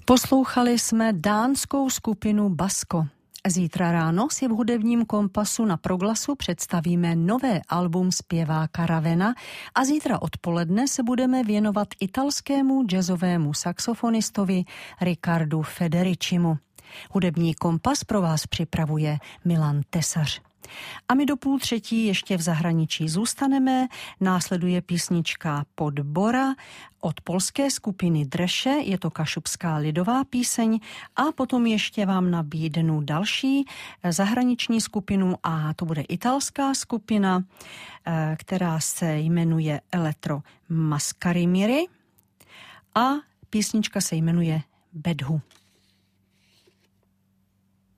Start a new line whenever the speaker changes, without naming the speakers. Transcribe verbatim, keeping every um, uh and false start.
Poslouchali jsme dánskou skupinu Basko. Zítra ráno si v hudebním kompasu na Proglasu představíme nové album zpěváka Ravena a zítra odpoledne se budeme věnovat italskému jazzovému saxofonistovi Riccardu Federicimu. Hudební kompas pro vás připravuje Milan Tesař. A my do půl třetí ještě v zahraničí zůstaneme. Následuje písnička Podbora od polské skupiny Dreše, je to kašubská lidová píseň, a potom ještě vám nabídnu další zahraniční skupinu a to bude italská skupina, která se jmenuje Elettro Mascarimiri a písnička se jmenuje Bedhu.